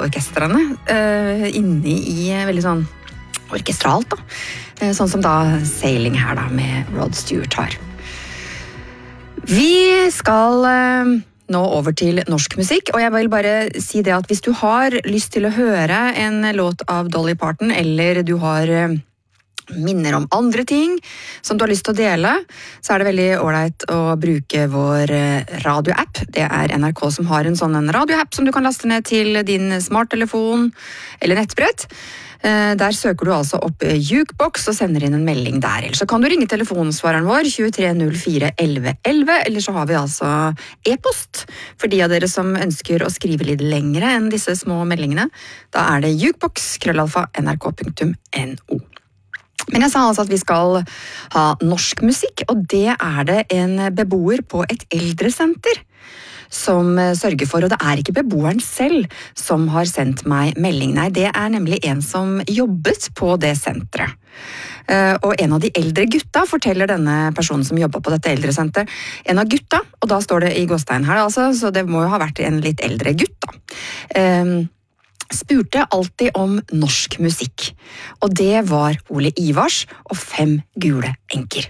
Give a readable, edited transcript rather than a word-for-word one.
orkestrene inne i veldig sånn orkestralt da. Sånn som da Sailing her da med Rod Stewart har. Vi skal nå over til norsk musikk, og jeg vil bare si det at hvis du har lyst til å høre en låt av Dolly Parton, eller du har minner om andre ting som du har lyst til å dele, så det veldig ordentlig å bruke vår radioapp. Det NRK som har en sånn radioapp som du kan laste ned til din smarttelefon eller nettbrett. Der søker du altså opp Jukebox og sender inn en melding der. Eller så kan du ringe telefonsvareren vår 2304 11 11, eller så har vi altså e-post for de av dere som ønsker å skrive litt lengre enn disse små meldingene. Da det jukebox@nrk.no. Men jeg sa altså at vi skal ha norsk musikk, og det det en beboer på et eldresenter som sørger for, og det ikke beboeren selv som har sendt meg melding. Nei, det nemlig en som jobbet på det senteret. Og en av de eldre gutta, forteller denne personen som jobber på dette eldresenter, en av gutta, og da står det i gåstein her altså, så det må jo ha vært en litt eldre gutt da. Spurte alltid om norsk musikk, og det var Ole Ivars og 5 gule enker.